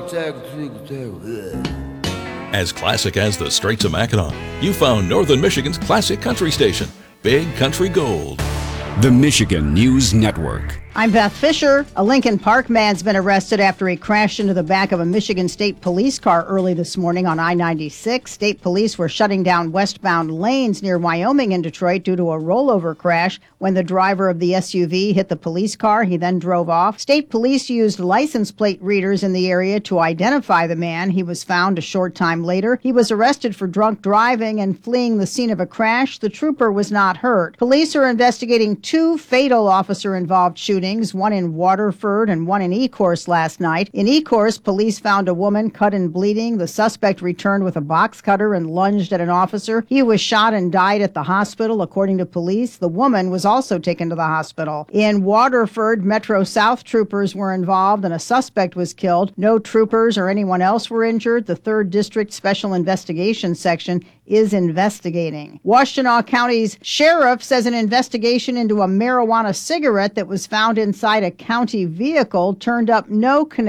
As classic as the Straits of Mackinac, you found Northern Michigan's classic country station, Big Country Gold. The Michigan News Network. I'm Beth Fisher. A Lincoln Park man's been arrested after he crashed into the back of a Michigan State Police car early this morning on I-96. State police were shutting down westbound lanes near Wyoming and Detroit due to a rollover crash. When the driver of the SUV hit the police car, he then drove off. State police used license plate readers in the area to identify the man. He was found a short time later. He was arrested for drunk driving and fleeing the scene of a crash. The trooper was not hurt. Police are investigating two fatal officer-involved shootings, one in Waterford and one in Ecorse last night. In Ecorse, police found a woman cut and bleeding. The suspect returned with a box cutter and lunged at an officer. He was shot and died at the hospital, according to police. The woman was also taken to the hospital. In Waterford, Metro South troopers were involved and a suspect was killed. No troopers or anyone else were injured. The 3rd District Special Investigations Section is investigating. Washtenaw County's sheriff says an investigation into a marijuana cigarette that was found inside a county vehicle turned up no connection